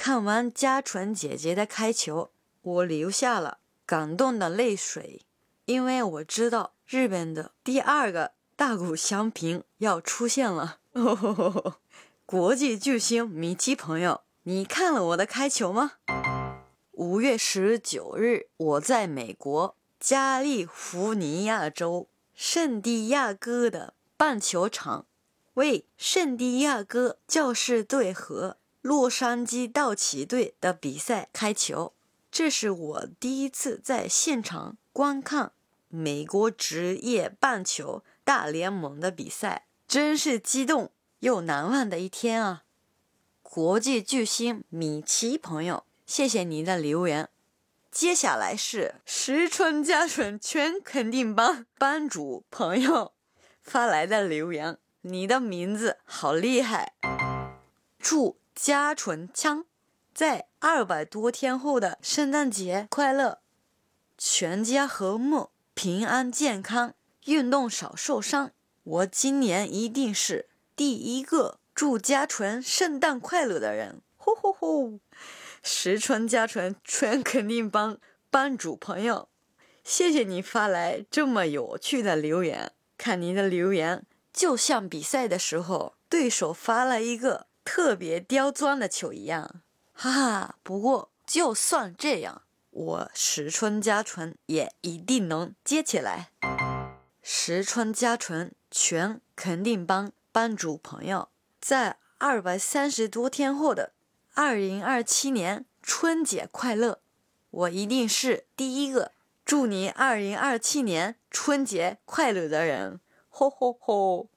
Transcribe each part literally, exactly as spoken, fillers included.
看完嘉纯姐姐的开球，我流下了感动的泪水，因为我知道日本的第二个大谷翔平要出现了。哦，国际巨星米奇朋友，你看了我的开球吗？五月十九日，我在美国加利福尼亚州圣地亚哥的棒球场为圣地亚哥教士队和洛杉矶道奇队的比赛开球。这是我第一次在现场观看美国职业棒球大联盟的比赛，真是激动又难忘的一天啊！国际巨星米奇朋友，谢谢你的留言。接下来是石川佳纯全肯定帮班主朋友发来的留言，你的名字好厉害。祝佳纯腔在二百多天后的圣诞节快乐，全家和睦，平安健康，运动少受伤。我今年一定是第一个祝佳纯圣诞快乐的人。吼吼吼！石川佳纯全肯定帮班主朋友，谢谢你发来这么有趣的留言。看你的留言，就像比赛的时候对手发了一个特别刁钻的球一样，哈哈。不过就算这样，我石川佳纯也一定能接起来。石川佳纯全肯定帮班主朋友，在二百三十多天后的二零二七年春节快乐！我一定是第一个祝你二零二七年春节快乐的人。吼吼吼！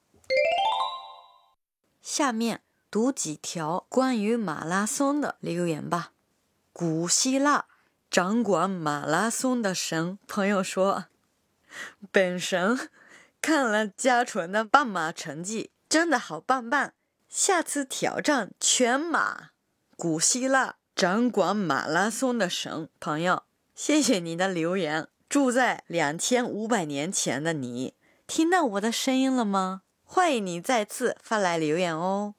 下面读几条关于马拉松的留言吧。古希腊掌管马拉松的神朋友说，本神看了佳纯的半马成绩，真的好棒棒，下次挑战全马。古希腊掌管马拉松的神朋友，谢谢你的留言。住在两千五百年前的你，听到我的声音了吗？欢迎你再次发来留言哦。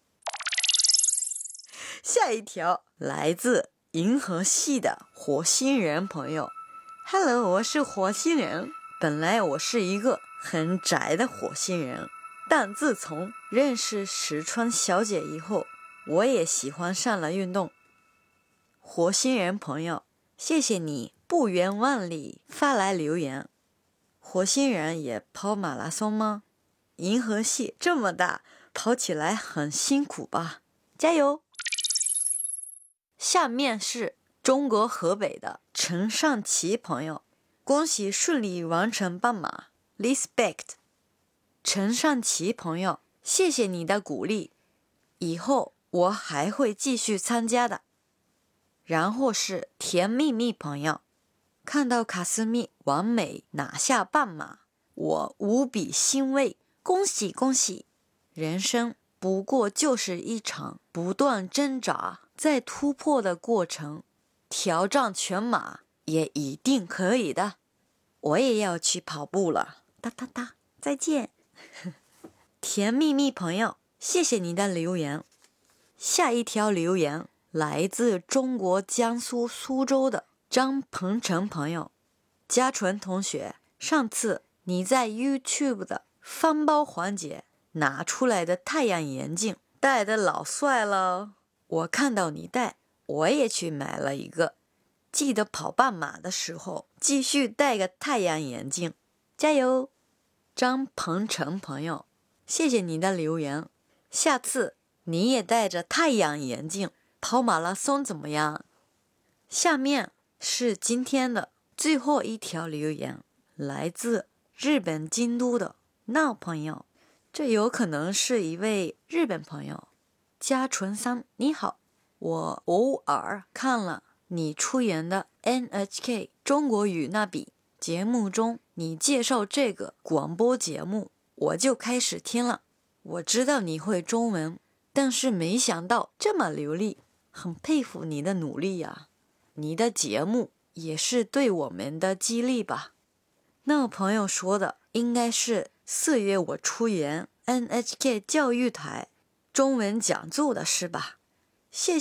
下一条来自银河系的火星人朋友 ，Hello， 我是火星人。本来我是一个很宅的火星人，但自从认识石川小姐以后，我也喜欢上了运动。火星人朋友，谢谢你不远万里发来留言。火星人也跑马拉松吗？银河系这么大，跑起来很辛苦吧？加油！下面是中国河北的陈尚奇朋友，恭喜顺利完成半马 ，respect。陈尚奇朋友，谢谢你的鼓励，以后我还会继续参加的。然后是甜蜜蜜朋友，看到卡斯米完美拿下半马，我无比欣慰，恭喜恭喜！人生不过就是一场不断挣扎再突破的过程，挑战全马也一定可以的。我也要去跑步了，哒哒哒，再见。甜蜜蜜朋友，谢谢你的留言。下一条留言来自中国江苏苏州的张鹏程朋友，嘉纯同学，上次你在 YouTube 的翻包环节拿出来的太阳眼镜戴得老帅了，我看到你戴，我也去买了一个。记得跑半马的时候继续戴个太阳眼镜，加油！张鹏程朋友，谢谢你的留言，下次你也戴着太阳眼镜跑马拉松怎么样？下面是今天的最后一条留言，来自日本京都的闹朋友，这有可能是一位日本朋友。嘉纯桑你好，我偶尔看了你出演的 N H K 中国语那比节目中，你介绍这个广播节目，我就开始听了。我知道你会中文，但是没想到这么流利，很佩服你的努力呀！你的节目也是对我们的激励吧？那个朋友说的应该是四月我出演 N H K 教育台中文讲座的是吧？谢